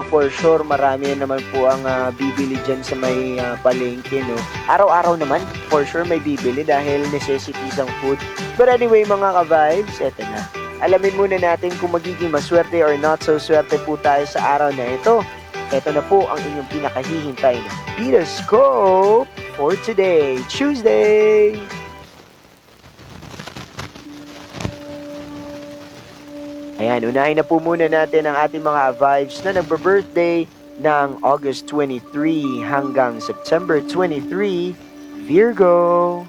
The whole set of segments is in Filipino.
for sure marami naman po ang bibili dyan sa may palengke, no? Araw-araw naman, for sure may bibili dahil necessities ang food. But anyway, mga ka-vibes, eto na. Alamin muna natin kung magiging maswerte or not so swerte po tayo sa araw na ito. Ito na po ang inyong pinakahihintay na Beaterscope for today, Tuesday! Ayan, unahin na po muna natin ang ating mga vibes na nagbe-birthday ng August 23 hanggang September 23, Virgo.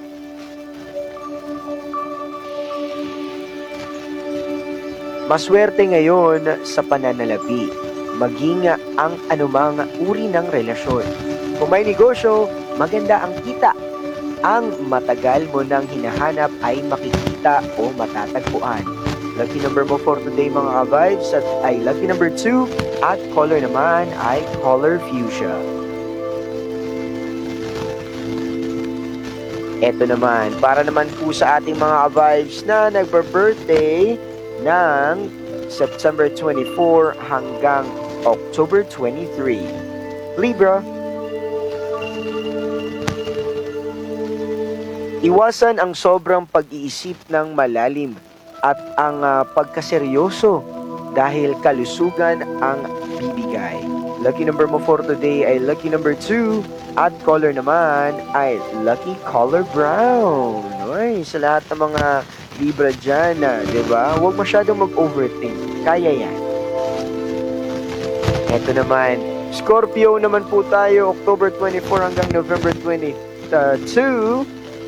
Maswerte ngayon sa pananalapi, maging ang anumang uri ng relasyon. Kung may negosyo, maganda ang kita. Ang matagal mo nang hinahanap ay makikita o matatagpuan. Lucky number mo for today mga ka-vibes ay lucky number 2 at color naman ay color fuchsia. Ito naman, para naman po sa ating mga ka-vibes na nagbe-birthday ng September 24 hanggang October 23. Libra. Iwasan ang sobrang pag-iisip ng malalim at ang pagkaseryoso dahil kalusugan ang bibigay. Lucky number mo for today ay lucky number 2 at color naman ay lucky color brown. Oy, sa lahat ng mga Libra dyan, di ba? Huwag masyadong mag-overthink. Kaya yan. Ito naman, Scorpio naman po tayo, October 24 hanggang November 22.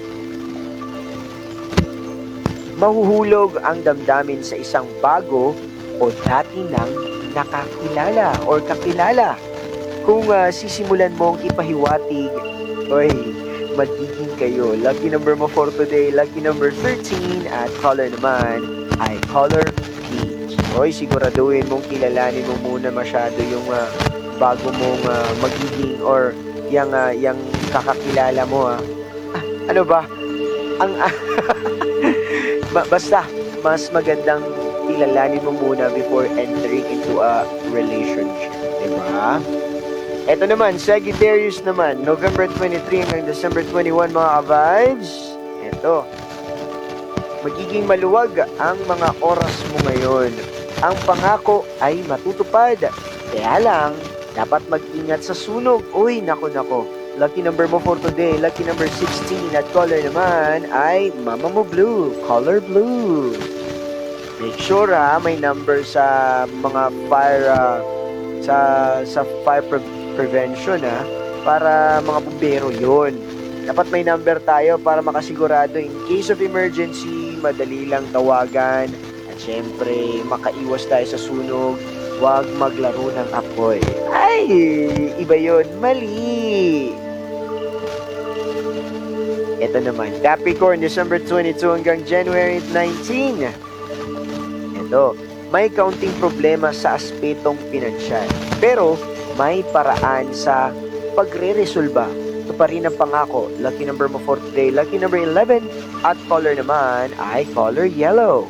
Mahuhulog ang damdamin sa isang bago o dati nang nakakilala or kakilala. Kung sisimulan mong ipahiwatig, oy, magiging kayo. Lucky number mo for today, lucky number 13 at color naman ay color peach. Oy, siguraduhin mong kilalanin mo muna masyado yung bago mong magiging or yung kakakilala mo. Ano ba? Ang basta, mas magandang kilalanin mo muna before entering into a relationship. Diba? Ito naman, Sagittarius naman, November 23 hanggang December 21 mga ka-vibes. Ito, magiging maluwag ang mga oras mo ngayon. Ang pangako ay matutupad. Kaya lang, dapat mag-ingat sa sunog. Uy, nako. Lucky number mo for today, lucky number 16 at color naman ay Mama Mo Blue, color blue. Make sure may number sa mga fire sa fire prevention para mga bumbero yun. Dapat may number tayo para makasigurado in case of emergency, madali lang tawagan at syempre makaiwas tayo sa sunog. Huwag maglaro ng apoy. Ay, iba yun, mali. Ito naman, Capricorn, December 22 hanggang January 19. Ito, may kaunting problema sa aspetong pinansyal. Pero, may paraan sa pagre-resolba. Ito pa rin ang pangako. Lucky number mo for today, lucky number 11. At color naman ay color yellow.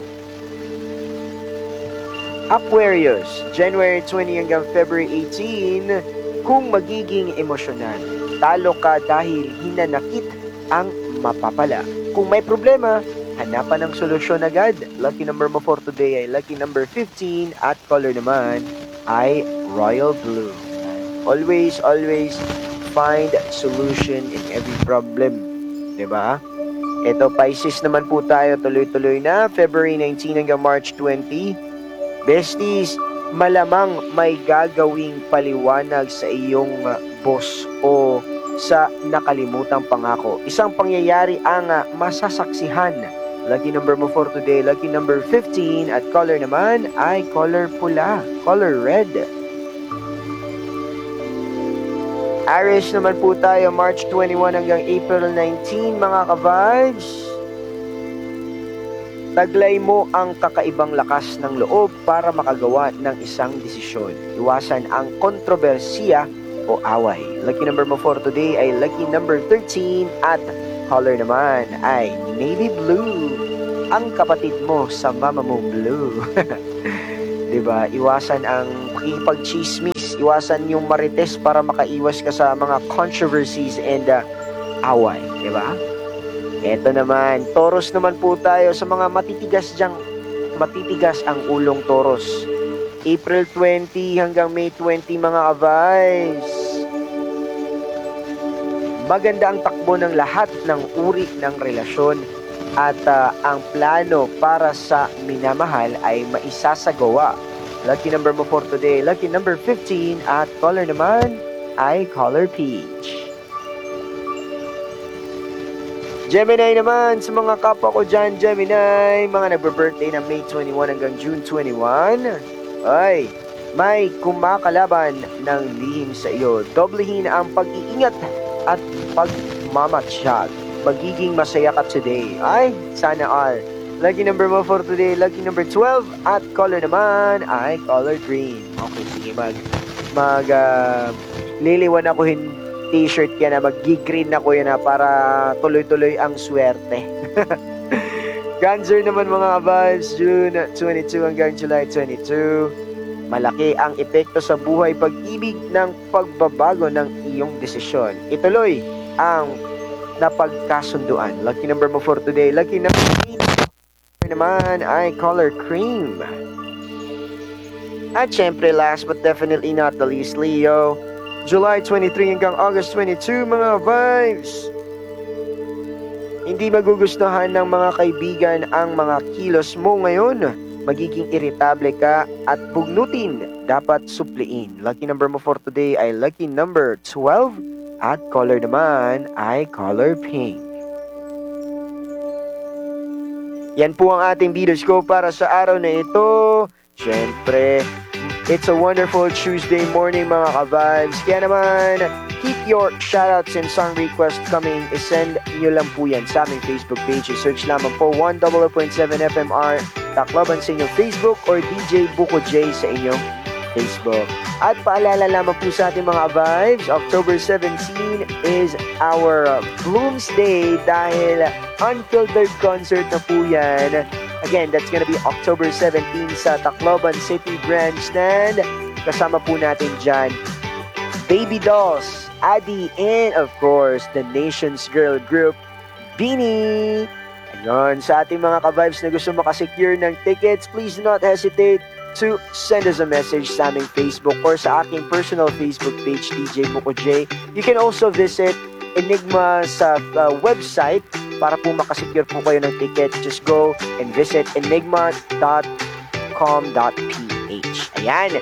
Aquarius, January 20 hanggang February 18. Kung magiging emosyonal, talo ka dahil hinanakit ang mapapala. Kung may problema, hanapan ng solusyon agad. Lucky number mo for today ay lucky number 15 at color naman ay royal blue. Always find solution in every problem. Diba? Ito, Pisces naman po tayo, tuloy-tuloy na. February 19 hanggang March 20. Besties, malamang may gagawing paliwanag sa iyong boss o sa nakalimutang pangako. Isang pangyayari ang masasaksihan. Lucky number mo for today, lucky number 15 at color naman ay color pula, color red. Aries naman po tayo, March 21 hanggang April 19 mga ka-vibes. Taglay mo ang kakaibang lakas ng loob para makagawa ng isang desisyon. Iwasan ang kontrobersiya o away. Lucky number mo for today ay lucky number 13 at color naman ay navy blue. Ang kapatid mo sa Mama Mo Blue. Diba? Iwasan ang makikipag-chismis, iwasan yung marites para makaiwas ka sa mga controversies and away, di ba? Eto naman, Taurus naman po tayo sa mga matitigas ang ulong Taurus. April 20 hanggang May 20 mga ka-vibes. Maganda ang takbo ng lahat ng uri ng relasyon at ang plano para sa minamahal ay maisasagawa. Lucky number mo for today, lucky number 15 at color naman ay color peach. Gemini naman, sa mga kapwa ko dyan, Gemini, mga nagbe-birthday na May 21 hanggang June 21, ay, may kumakalaban ng lihim sa iyo. Doblehin ang pag-iingat at pagmamatsyag. Magiging masaya ka today. Ay, sana all. Lucky number mo for today, lucky number 12 at color naman ay color green. Okay, sige, liliwan ako t-shirt yan na mag-green ako yan na para tuloy-tuloy ang swerte. Cancer naman mga vibes, June 22 hanggang July 22. Malaki ang epekto sa buhay pag-ibig ng pagbabago ng iyong desisyon. Ituloy ang napagkasunduan. Lucky number mo for today, lucky number 8 naman ay color cream. At syempre last but definitely not the least, Leo, July 23 hanggang August 22 mga vibes. Hindi magugustuhan ng mga kaibigan ang mga kilos mo ngayon. Magiging irritable ka at bugnutin. Dapat supliin. Lucky number mo for today ay lucky number 12 at color naman ay color pink. Yan po ang ating videoscope para sa araw na ito. Siyempre, it's a wonderful Tuesday morning mga ka-vibes. Kaya naman, keep your shoutouts and song requests coming. I-send nyo lang po yan sa aming Facebook page. I-search lamang po 100.7 FMR Tacloban sa inyong Facebook or DJ Buko J sa inyong Facebook. At paalala lamang po sa ating mga vibes, October 17 is our Bloomsday dahil unfiltered concert na po yan. Again, that's gonna be October 17 sa Tacloban City Grandstand. Kasama po natin dyan Baby Dolls, Adi, and of course, the Nation's Girl Group, Beanie. Ayun, sa ating mga ka-vibes na gusto makasecure ng tickets, please do not hesitate to send us a message sa aming Facebook or sa aking personal Facebook page, DJ Buko J. You can also visit Enigma sa website para po makasecure po kayo ng ticket. Just go and visit enigma.com.ph. Ayan.